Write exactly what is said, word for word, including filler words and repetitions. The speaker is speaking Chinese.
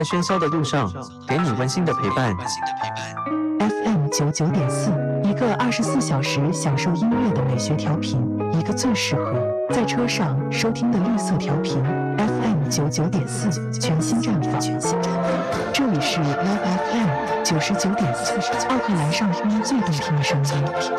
在喧嚣的路上，给你温馨的陪伴。 F M 九九点四，一个二十四小时享受音乐的美学调频，一个最适合在车上收听的绿色调频。F M 九九点四，全新绽放，全新绽放。这里是 Love F M 九十九点四，奥克兰上空最动听的声音。